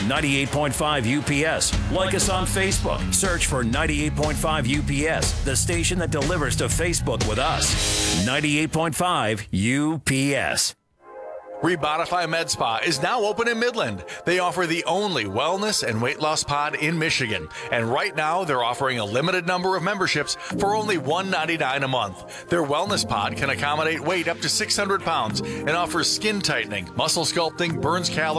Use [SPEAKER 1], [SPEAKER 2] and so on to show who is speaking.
[SPEAKER 1] 98.5 UPS. Like us on Facebook. Search for 98.5 UPS, the station that delivers to Facebook with us. 98.5 UPS.
[SPEAKER 2] Rebodify Med Spa is now open in Midland. They offer the only wellness and weight loss pod in Michigan. And right now, they're offering a limited number of memberships for only $199 a month. Their wellness pod can accommodate weight up to 600 pounds and offers skin tightening, muscle sculpting, burns calories,